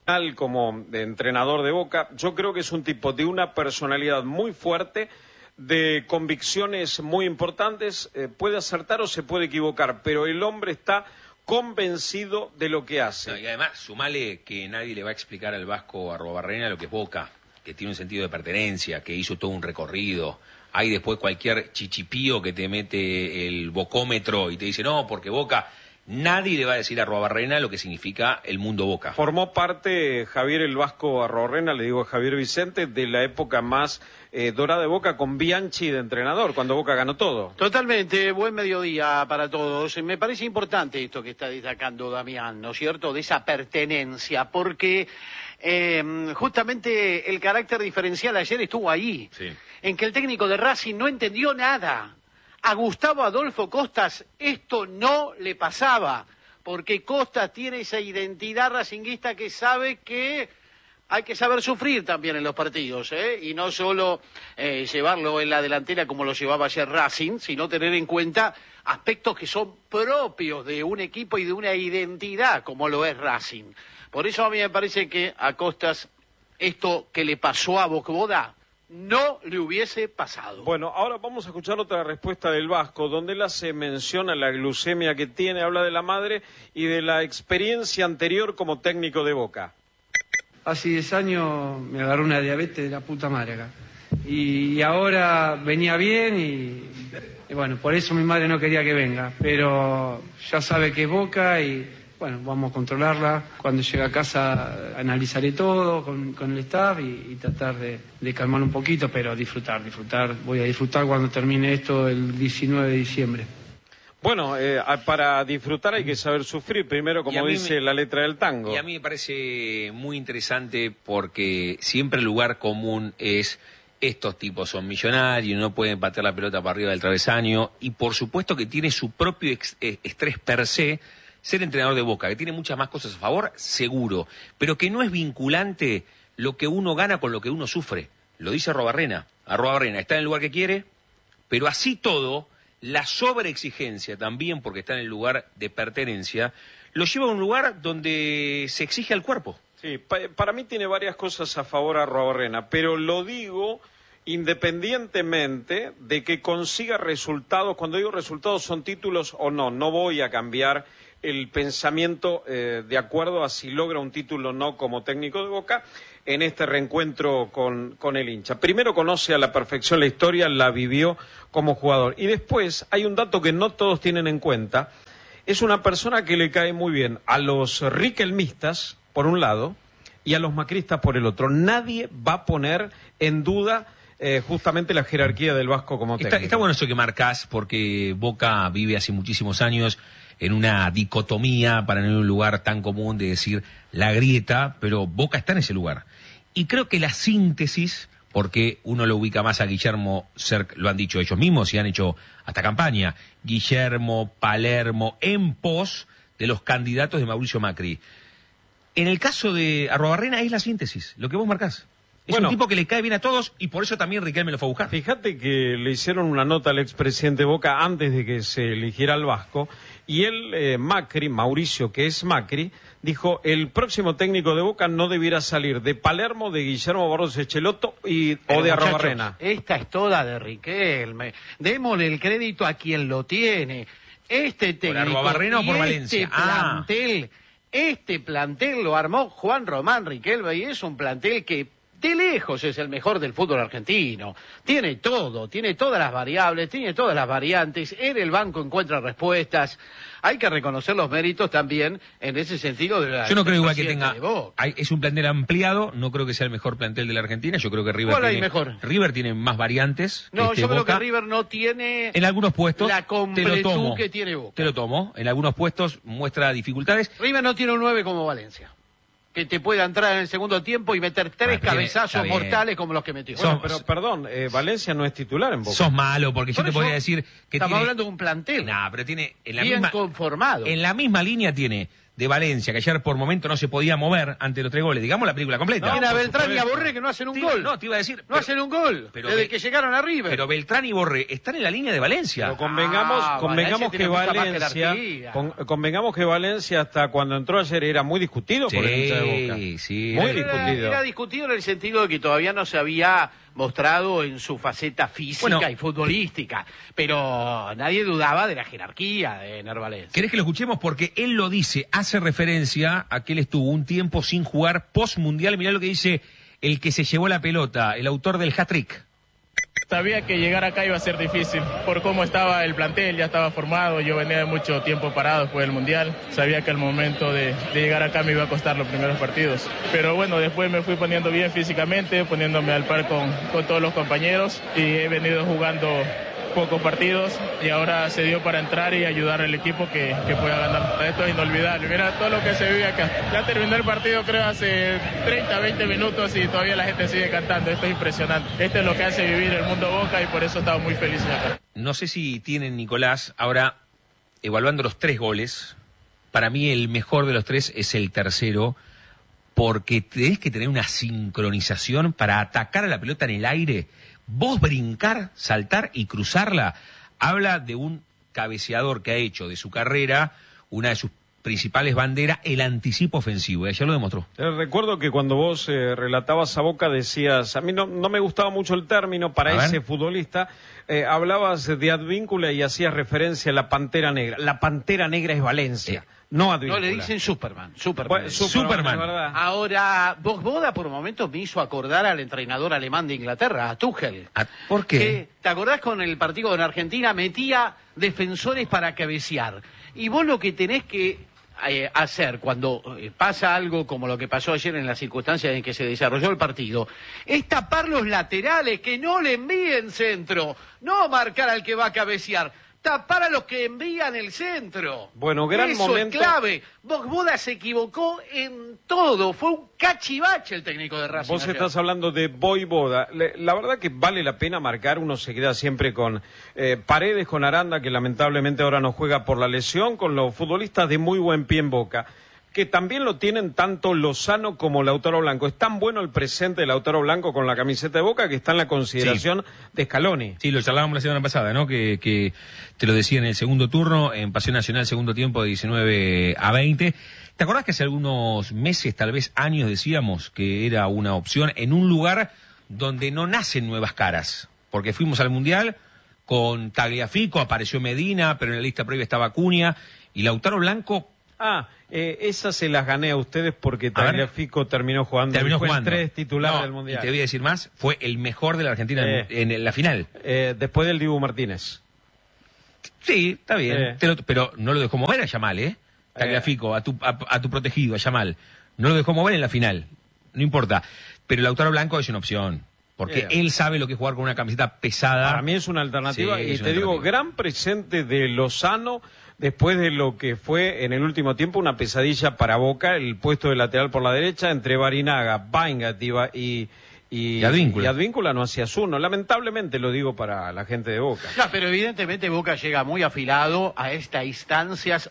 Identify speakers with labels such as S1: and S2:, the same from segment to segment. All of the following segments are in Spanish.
S1: como de entrenador de Boca, yo creo que es un tipo de una personalidad muy fuerte, de convicciones muy importantes, puede acertar o se puede equivocar, pero el hombre está convencido de lo que hace.
S2: No, y además, sumale que nadie le va a explicar al Vasco Arruabarrena lo que es Boca, que tiene un sentido de pertenencia, que hizo todo un recorrido. Hay después cualquier chichipío que te mete el bocómetro y te dice, no, porque Boca... Nadie le va a decir a Arruabarrena lo que significa el mundo Boca.
S1: Formó parte Javier el Vasco Arruabarrena, le digo a Javier Vicente, de la época más dorada de Boca con Bianchi de entrenador, cuando Boca ganó todo.
S3: Totalmente, buen mediodía para todos. Me parece importante esto que está destacando Damián, ¿no es cierto?, de esa pertenencia, porque justamente el carácter diferencial ayer estuvo ahí,
S2: sí,
S3: en que el técnico de Racing no entendió nada. A Gustavo Adolfo Costas esto no le pasaba, porque Costas tiene esa identidad racinguista que sabe que hay que saber sufrir también en los partidos, y no solo llevarlo en la delantera como lo llevaba ayer Racing, sino tener en cuenta aspectos que son propios de un equipo y de una identidad como lo es Racing. Por eso a mí me parece que a Costas esto que le pasó a Bocboda no le hubiese pasado.
S1: Bueno, ahora vamos a escuchar otra respuesta del Vasco, donde él hace mención a la glucemia que tiene, habla de la madre y de la experiencia anterior como técnico de Boca.
S4: Hace 10 años me agarró una diabetes de la puta madre acá. Y ahora venía bien y bueno, por eso mi madre no quería que venga. Pero ya sabe que es Boca y bueno, vamos a controlarla. Cuando llegue a casa analizaré todo con el staff y tratar de calmar un poquito, pero disfrutar. Voy a disfrutar cuando termine esto el 19 de diciembre.
S1: Bueno, para disfrutar hay que saber sufrir, primero como dice la letra del tango.
S2: Y a mí me parece muy interesante porque siempre el lugar común es estos tipos son millonarios, no pueden patear la pelota para arriba del travesaño y por supuesto que tiene su propio estrés per se ser entrenador de Boca, que tiene muchas más cosas a favor, seguro, pero que no es vinculante lo que uno gana con lo que uno sufre. Lo dice Arruabarrena. Arruabarrena está en el lugar que quiere, pero así todo, la sobreexigencia también, porque está en el lugar de pertenencia, lo lleva a un lugar donde se exige al cuerpo.
S1: Sí, para mí tiene varias cosas a favor Arruabarrena, pero lo digo independientemente de que consiga resultados. Cuando digo resultados son títulos o no, no voy a cambiar el pensamiento de acuerdo a si logra un título o no como técnico de Boca en este reencuentro con el hincha. Primero conoce a la perfección la historia, la vivió como jugador. Y después hay un dato que no todos tienen en cuenta. Es una persona que le cae muy bien a los riquelmistas, por un lado, y a los macristas por el otro. Nadie va a poner en duda justamente la jerarquía del Vasco como técnico.
S2: Está bueno eso que marcás, porque Boca vive hace muchísimos años en una dicotomía, para no ir a un lugar tan común de decir la grieta, pero Boca está en ese lugar. Y creo que la síntesis, porque uno lo ubica más a Guillermo Cerc, lo han dicho ellos mismos y han hecho hasta campaña, Guillermo, Palermo, en pos de los candidatos de Mauricio Macri. En el caso de Arruabarrena es la síntesis, lo que vos marcás. Es un tipo que le cae bien a todos y por eso también Riquelme lo fue a buscar.
S1: Fíjate que le hicieron una nota al expresidente Boca antes de que se eligiera al Vasco y él, Macri, Mauricio, que es Macri, dijo el próximo técnico de Boca no debiera salir de Palermo, de Guillermo Barros Echelotto o de Arruabarrena.
S3: Esta es toda de Riquelme. Démosle el crédito a quien lo tiene. Este técnico,
S2: ¿por Arruabarrena o por Valencia?
S3: Este plantel lo armó Juan Román Riquelme y es un plantel que de lejos es el mejor del fútbol argentino. Tiene todo, tiene todas las variables, tiene todas las variantes. En el banco encuentra respuestas. Hay que reconocer los méritos también en ese sentido de la...
S2: Yo no creo igual que tenga... Es un plantel ampliado, no creo que sea el mejor plantel de la Argentina. Yo creo que River tiene...
S3: mejor?
S2: River tiene más variantes.
S3: No, yo creo
S2: Boca.
S3: que River no tiene...
S2: En algunos puestos...
S3: La completud que tiene Boca.
S2: Te lo tomo. En algunos puestos muestra dificultades.
S3: River no tiene un 9 como Valencia, que te pueda entrar en el segundo tiempo y meter 3 cabezazos mortales como los que metió.
S1: Bueno, pero perdón, Valencia no es titular en Boca.
S2: Sos malo, porque yo te podría decir que
S3: estamos hablando de un plantel.
S2: Pero tiene en la
S3: bien
S2: misma
S3: conformado.
S2: En la misma línea tiene de Valencia, que ayer por momento no se podía mover ante los 3 goles. Digamos la película completa.
S3: Tiene a Beltrán y a Borré que no hacen un gol.
S2: No, te iba a decir.
S3: No hacen un gol desde que llegaron a River.
S2: Pero Beltrán y Borré están en la línea de Valencia.
S1: Pero convengamos que Valencia hasta cuando entró ayer era muy discutido por el hincha de Boca.
S2: Sí,
S1: muy discutido.
S3: Era discutido en el sentido de que todavía no se había mostrado en su faceta física y futbolística, pero nadie dudaba de la jerarquía de Ener Valencia.
S2: ¿Querés que lo escuchemos? Porque él lo dice, hace referencia a que él estuvo un tiempo sin jugar post-mundial. Mirá lo que dice el que se llevó la pelota, el autor del hat-trick.
S5: Sabía que llegar acá iba a ser difícil, por cómo estaba el plantel, ya estaba formado, yo venía de mucho tiempo parado después del Mundial, sabía que al momento de llegar acá me iba a costar los primeros partidos, pero bueno, después me fui poniendo bien físicamente, poniéndome al par con todos los compañeros y he venido jugando pocos partidos y ahora se dio para entrar y ayudar al equipo que pueda ganar. Esto es inolvidable, mira todo lo que se vive acá. Ya terminó el partido creo hace 30, 20 minutos y todavía la gente sigue cantando, esto es impresionante. Esto es lo que hace vivir el mundo Boca y por eso estamos muy felices acá.
S2: No sé si tienen, Nicolás, ahora evaluando los 3 goles, para mí el mejor de los 3 es el tercero, porque tenés que tener una sincronización para atacar a la pelota en el aire. Vos brincar, saltar y cruzarla, habla de un cabeceador que ha hecho de su carrera una de sus principales banderas, el anticipo ofensivo, y ayer lo demostró.
S1: Recuerdo que cuando vos relatabas a Boca decías, a mí no me gustaba mucho el término para ese futbolista, hablabas de Advíncula y hacías referencia a la Pantera Negra. La Pantera Negra es Valencia. No Advíncula.
S3: No, le dicen Superman.
S1: Bueno, Superman. ¿Verdad?
S3: Ahora, Boda por momentos me hizo acordar al entrenador alemán de Inglaterra, a Tuchel.
S2: ¿Por qué?
S3: ¿Te acordás con el partido en Argentina? Metía defensores para cabecear. Y vos lo que tenés que hacer cuando pasa algo como lo que pasó ayer en las circunstancias en que se desarrolló el partido, es tapar los laterales, que no le envíen centro, no marcar al que va a cabecear. Tapar a los que envían el centro.
S1: Bueno, gran
S3: Eso
S1: momento.
S3: Es clave. Boda se equivocó en todo. Fue un cachivache el técnico de Racing.
S1: Vos estás hablando de Boda. La verdad que vale la pena marcar. Uno se queda siempre con Paredes, con Aranda, que lamentablemente ahora no juega por la lesión, con los futbolistas de muy buen pie en Boca, que también lo tienen tanto Lozano como Lautaro Blanco. Es tan bueno el presente de Lautaro Blanco con la camiseta de Boca que está en la consideración de Scaloni.
S2: Sí, lo charlábamos la semana pasada, ¿no? Que te lo decía en el segundo turno, en Pasión Nacional, segundo tiempo de 19-20. ¿Te acordás que hace algunos meses, tal vez años, decíamos que era una opción en un lugar donde no nacen nuevas caras? Porque fuimos al Mundial con Tagliafico, apareció Medina, pero en la lista previa estaba Acuña, y Lautaro Blanco...
S1: esas se las gané a ustedes porque Tagliafico terminó jugando.
S2: Fue
S1: 3 titulares del Mundial.
S2: Y te voy a decir más, fue el mejor de la Argentina en la final.
S1: Después del Dibu Martínez.
S2: Sí, está bien, pero no lo dejó mover a Yamal, Tagliafico, a tu protegido, a Yamal. No lo dejó mover en la final, no importa. Pero Lautaro Blanco es una opción, porque él sabe lo que es jugar con una camiseta pesada.
S1: Para mí es una alternativa, y te
S2: digo,
S1: gran presente de Lozano, después de lo que fue en el último tiempo una pesadilla para Boca, el puesto de lateral por la derecha entre Barinaga, Baingat y Advíncula no hacías uno. Lamentablemente lo digo para la gente de Boca.
S3: No, pero evidentemente Boca llega muy afilado a estas instancias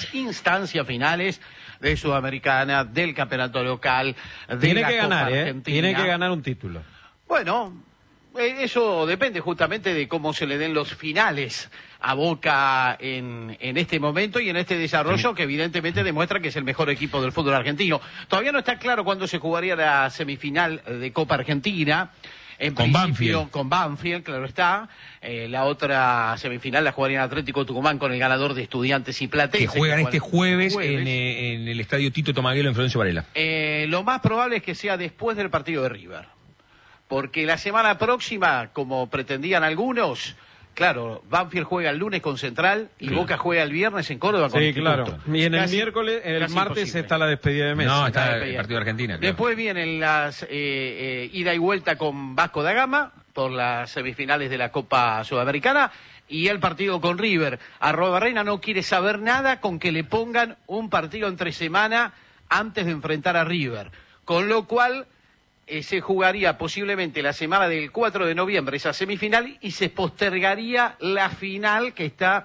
S3: finales de Sudamericana, del campeonato local, de la Copa Argentina.
S1: Tiene que ganar un título.
S3: Bueno, eso depende justamente de cómo se le den los finales a Boca en este momento y en este desarrollo que evidentemente demuestra que es el mejor equipo del fútbol argentino. Todavía no está claro cuándo se jugaría la semifinal de Copa Argentina.
S2: Con Banfield.
S3: Con Banfield, claro está. La otra semifinal la jugaría en Atlético Tucumán con el ganador de Estudiantes y Platense.
S2: Que juegan este jueves en el estadio Tito Tomaguelo en Florencio Varela.
S3: Lo más probable es que sea después del partido de River. Porque la semana próxima, como pretendían algunos, claro, Banfield juega el lunes con Central y Boca juega el viernes en Córdoba con Instituto.
S1: Claro. Y en el miércoles, el martes imposible. Está la despedida de Messi.
S2: No, está el partido de Argentina. Claro.
S3: Después vienen las ida y vuelta con Vasco da Gama por las semifinales de la Copa Sudamericana y el partido con River. Arrobarrena no quiere saber nada con que le pongan un partido entre semana antes de enfrentar a River. Con lo cual... se jugaría posiblemente la semana del 4 de noviembre esa semifinal y se postergaría la final que está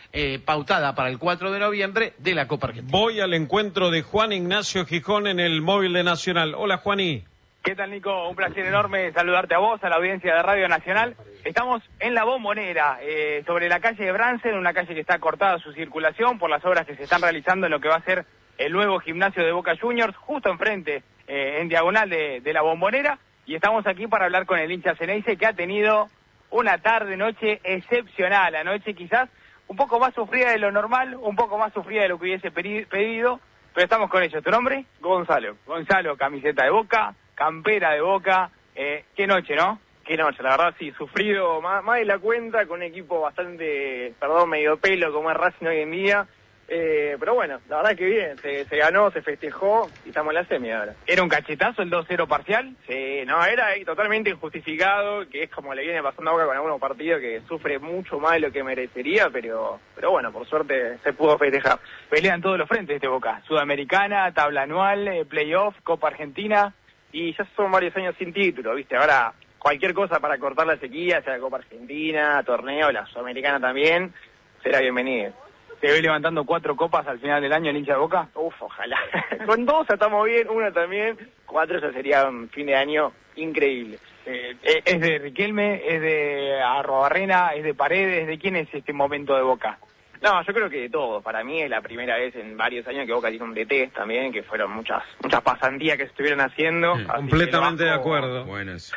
S3: pautada para el 4 de noviembre de la Copa Argentina.
S1: Voy al encuentro de Juan Ignacio Gijón en el móvil de Nacional. Hola, Juaní.
S6: ¿Qué tal, Nico? Un placer enorme saludarte a vos, a la audiencia de Radio Nacional. Estamos en La Bombonera, sobre la calle de Bransen, una calle que está cortada su circulación por las obras que se están realizando en lo que va a ser el nuevo gimnasio de Boca Juniors, justo enfrente, en diagonal de La Bombonera. Y estamos aquí para hablar con el hincha Ceneice, que ha tenido una tarde-noche excepcional. Anoche quizás un poco más sufrida de lo normal, un poco más sufrida de lo que hubiese pedido, pero estamos con ellos. ¿Tu nombre?
S7: Gonzalo.
S6: Gonzalo, camiseta de Boca, campera de Boca. Qué noche, ¿no?
S7: Qué noche, la verdad sí, sufrido más de la cuenta, con un equipo bastante, medio pelo como es Racing hoy en día. Pero bueno, la verdad que bien, se ganó, se festejó y estamos en la semi ahora.
S6: ¿Era un cachetazo el 2-0 parcial?
S7: Sí, no, era totalmente injustificado, que es como le viene pasando a Boca con algunos partidos, que sufre mucho más de lo que merecería, pero bueno, por suerte se pudo festejar.
S6: Pelean todos los frentes este Boca, Sudamericana, tabla anual, playoff, Copa Argentina.
S7: Y ya son varios años sin título, ¿viste? Ahora cualquier cosa para cortar la sequía, sea la Copa Argentina, torneo, la Sudamericana también, será bienvenido.
S6: ¿Te ve levantando 4 copas al final del año el hincha de Boca?
S7: Ojalá. Con 2 estamos bien, 1 también, 4 ya sería un fin de año increíble.
S6: ¿Es de Riquelme, es de Arrobarrena, es de Paredes? ¿De quién es este momento de Boca?
S7: No, yo creo que de todo. Para mí es la primera vez en varios años que Boca tiene un DT también, que fueron muchas pasantías que se estuvieron haciendo.
S1: Completamente de acuerdo.
S2: Buenas.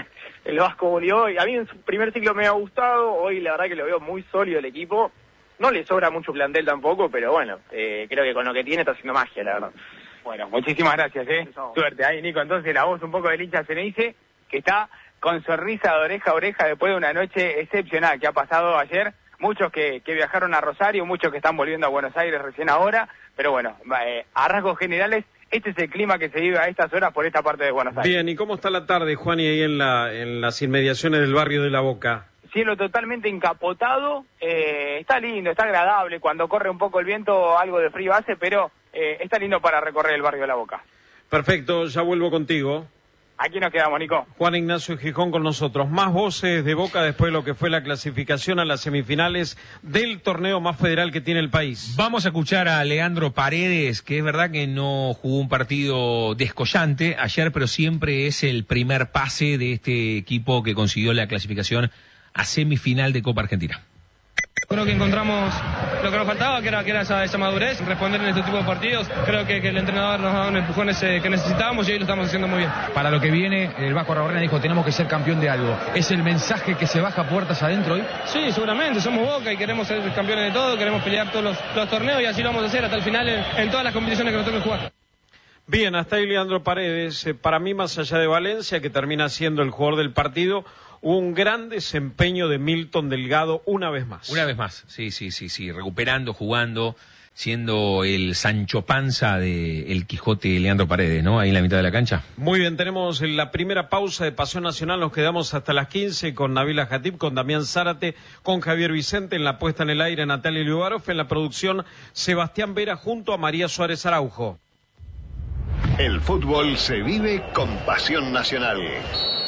S7: El Vasco volvió y a mí en su primer ciclo me ha gustado, hoy la verdad que lo veo muy sólido el equipo. No le sobra mucho plantel tampoco, pero bueno, creo que con lo que tiene está haciendo magia, la verdad.
S6: Bueno, muchísimas gracias, Suerte. Ahí, Nico, entonces la voz un poco del hincha Ceneice, que está con sonrisa de oreja a oreja después de una noche excepcional que ha pasado ayer. Muchos que viajaron a Rosario, muchos que están volviendo a Buenos Aires recién ahora, pero bueno, a rasgos generales, este es el clima que se vive a estas horas por esta parte de Buenos Aires.
S1: Bien, ¿y cómo está la tarde, Juan, y ahí en las inmediaciones del barrio de La Boca?
S6: Cielo totalmente encapotado, está lindo, está agradable, cuando corre un poco el viento algo de frío hace, pero está lindo para recorrer el barrio de La Boca.
S1: Perfecto, ya vuelvo contigo.
S6: Aquí nos quedamos, Nico.
S1: Juan Ignacio Gijón con nosotros. Más voces de Boca después de lo que fue la clasificación a las semifinales del torneo más federal que tiene el país.
S2: Vamos a escuchar a Leandro Paredes, que es verdad que no jugó un partido descollante ayer, pero siempre es el primer pase de este equipo que consiguió la clasificación a semifinal de Copa Argentina.
S8: Creo que encontramos lo que nos faltaba, que era esa madurez, responder en este tipo de partidos. Creo que el entrenador nos ha dado un empujón que necesitábamos y hoy lo estamos haciendo muy bien.
S9: Para lo que viene, el Vasco Arrobarrena dijo, tenemos que ser campeón de algo. ¿Es el mensaje que se baja puertas adentro hoy?
S8: Sí, seguramente, somos Boca y queremos ser campeones de todo, queremos pelear todos los torneos y así lo vamos a hacer hasta el final en todas las competiciones que nos toquen jugar.
S1: Bien, hasta ahí Leandro Paredes. Para mí, más allá de Valencia, que termina siendo el jugador del partido, un gran desempeño de Milton Delgado una vez más.
S2: Una vez más, sí, recuperando, jugando, siendo el Sancho Panza del Quijote Leandro Paredes, ¿no? Ahí en la mitad de la cancha.
S1: Muy bien, tenemos la primera pausa de Pasión Nacional, nos quedamos hasta las 15 con Nabila Jatib, con Damián Zárate, con Javier Vicente, en la puesta en el aire Natalia Liubarov, en la producción Sebastián Vera junto a María Suárez Araujo.
S10: El fútbol se vive con Pasión Nacional.